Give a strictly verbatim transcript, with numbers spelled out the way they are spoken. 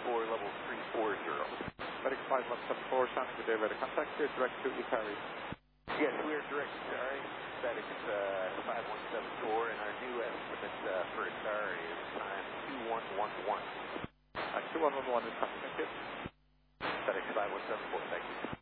four, level three four zero. Medic five one seven four, sounding the day radar contact here, direct to Ikari. Yes, we are direct to Ikari. Medic uh, five one seven four, and our new estimate uh, for Ikari is time two one one one. Uh, two one one one is coming, thank you. Medic five one seven four, thank you.